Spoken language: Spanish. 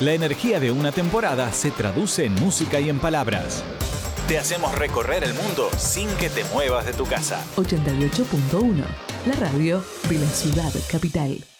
La energía de una temporada se traduce en música y en palabras. Te hacemos recorrer el mundo sin que te muevas de tu casa. 88.1, la radio de la ciudad capital.